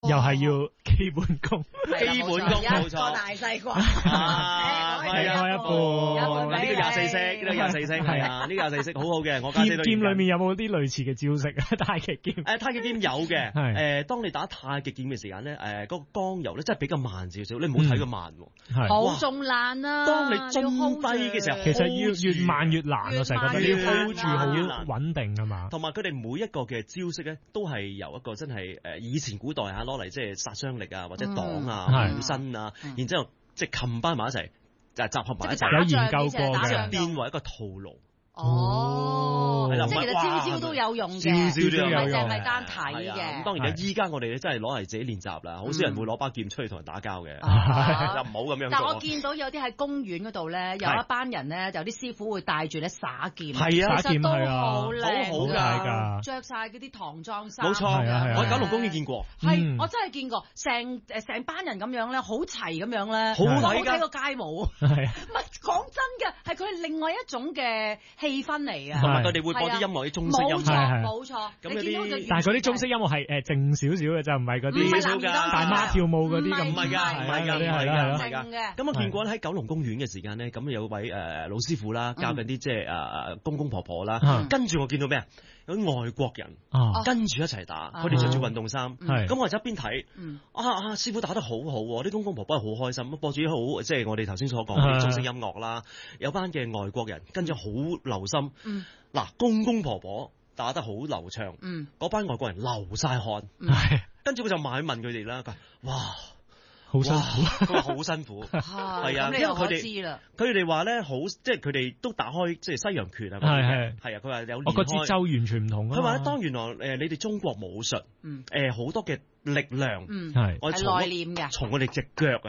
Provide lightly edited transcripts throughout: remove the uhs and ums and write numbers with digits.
又係要基本功， 基本功冇錯， 一個大西瓜， 係啊，一半。 呢個24式，呢個24式係啊，呢個24式好好嘅，我家姐都劍裏面有冇啲類似嘅招式啊？太極劍太極劍有嘅，當你打太極劍嘅時間咧，嗰個剛柔咧真係比較慢少少，你唔好睇佢慢喎， 好仲難啊！ 當你中低嘅時候， 其實要越慢越難啊，成日覺得你要 hold 住好穩定啊嘛。 同埋佢哋每一個嘅招式咧，都係由一個真係以前古代攞嚟即係殺傷力啊，或者擋啊、護身啊，然之後即係冚班埋一齊，就係集合埋一齊， 有研究過嘅， 變為一個套路。 係啦，即係其實招招都有用嘅， 招招都有用， 唔係單睇嘅。 咁當然咧，依家我哋咧真係攞嚟自己練習啦，好少人會攞把劍出去同人打交嘅，就唔好咁樣做。 但我見到有啲喺公園嗰度咧，有一班人咧，有啲師傅會帶住咧耍劍， 係啊， 其實都好靚， 好㗎， 着晒嗰啲唐裝衫， 冇錯，我喺九龍公園見過， 係我真係見過，成班人咁樣咧，好齊咁樣咧， 好睇個街舞，係唔係講真嘅，係佢係另外一種嘅氣氛嚟嘅， 同埋佢哋會播啲音樂，啲中式音樂， 冇錯。 咁有啲， 但係嗰啲中式音樂係靜少少嘅，就唔係嗰啲大媽跳舞嗰啲咁， 唔係㗎， 係㗎。咁我見過喺九龍公園嘅時間咧，咁有位老師傅啦，教緊啲即係公公婆婆啦，跟住我見到咩啊？有啲外國人跟住一齊打，佢哋着住運動衫，咁我就一邊睇，師傅打得好好喎，啲公公婆婆係好開心，播住啲好即係我哋頭先所講嘅中式音樂啦，有班嘅外國人跟住好留心，嗱公公婆婆打得好流暢，嗰班外國人流晒汗，跟住我就埋去問佢哋啦，佢話哇好辛苦，佢話好辛苦，係啊，因為佢哋話咧好，即係佢哋都打開即係西洋拳啊，係啊，佢話有練開， 個節奏完全唔同啊。 佢話咧，當原來你哋中國武術，好多嘅力量，我哋內斂嘅， 從我哋隻腳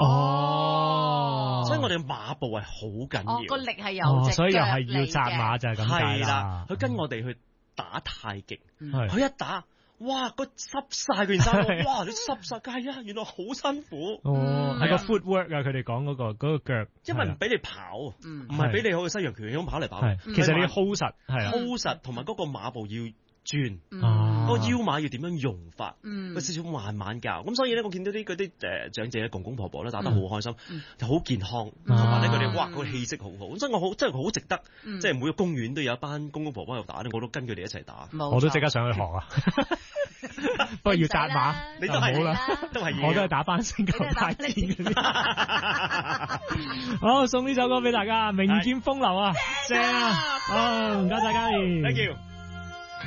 啊，所以我哋馬步係好緊要， 個力係由隻腳， 所以又係要紮馬就係咁解啦。 佢跟我哋去打太極，佢一打。哇！個濕晒件衫，哇！你濕晒，係啊！原來好辛苦。 係個 footwork 啊！佢哋講嗰個腳， 因為唔俾你跑，唔係俾你好似西洋拳咁跑嚟跑去。 其實你要 hold 實，係 hold 實，同埋嗰個馬步要轉，個腰馬要點樣用法，個少少慢慢教。咁所以咧，我見到啲嗰啲長者公公婆婆咧打得好開心，就好健康，同埋咧佢哋哇個氣息好好。咁所以我真係好值得，即係每個公園都有一班公公婆婆喺度打咧，我都跟佢哋一齊打。 我都即刻上去學啊！不過要紮馬， 你都係啦， 都係我都係打翻星球大戰嗰啲。好，送呢首歌俾大家，《名劍風流》啊，正啊！好，唔該晒嘉儀 ，Thank you。